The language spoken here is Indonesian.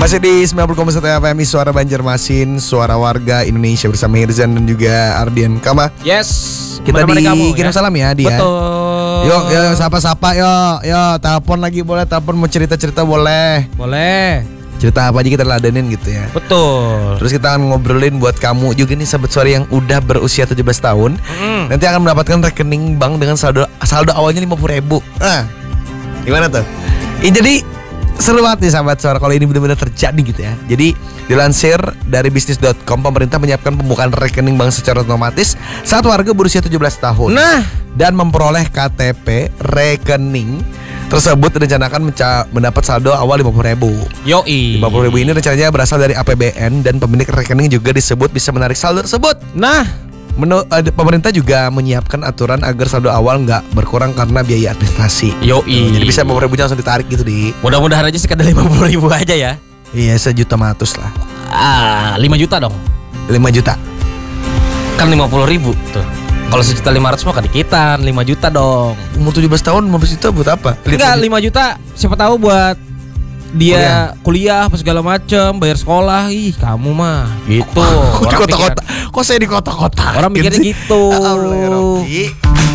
Masih di 90,1 FM Suara Banjarmasin, suara warga Indonesia bersama Hirzan dan juga Ardian Kama. Yes. Kita kamu, kirim salam ya dia. Betul. Yuk sapa-sapa yuk telepon lagi boleh, telepon mau cerita-cerita boleh. Boleh. Cerita apa aja kita ladenin gitu ya. Betul. Terus kita akan ngobrolin buat kamu juga nih sahabat suara yang udah berusia 17 tahun. Nanti akan mendapatkan rekening bank dengan saldo awalnya 50.000. Nah, gimana tuh? Jadi seru banget nih sahabat suara kalau ini benar-benar terjadi gitu ya. Jadi dilansir dari bisnis.com, pemerintah menyiapkan pembukaan rekening bank secara otomatis saat warga berusia 17 tahun. Nah, dan memperoleh KTP rekening tersebut direncanakan mendapat saldo awal 50.000. Yoi. 50.000 ini rencananya berasal dari APBN dan pemilik rekening juga disebut bisa menarik saldo tersebut. Nah, pemerintah juga menyiapkan aturan agar saldo awal nggak berkurang karena biaya administrasi. Yoi. Jadi bisa 50.000 langsung ditarik gitu di. Mudah-mudahan aja sekadar 50.000 aja ya. Iya, 1.100.000 lah. 5 juta dong. 5 juta. Kan 50.000 tuh. Kalau 1.500.000 mah kedikitan, 5 juta dong. Umur 17 tahun 15 juta buat apa? Enggak, 5 juta siapa tahu buat dia kuliah apa segala macem, bayar sekolah. Ih, kamu mah gitu. Di kota-kota. Kok saya di kota-kota? Orang mikirnya gitu. Allah ya Rabbi.